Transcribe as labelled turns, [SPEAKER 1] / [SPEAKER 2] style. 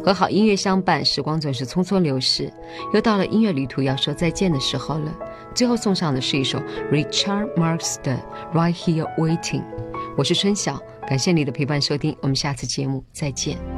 [SPEAKER 1] 和好音乐相伴，时光总是匆匆流逝，又到了音乐旅途要说再见的时候了。最后送上的是一首 Richard Marx 的 Right Here Waiting。 我是春晓，感谢你的陪伴收听，我们下次节目再见。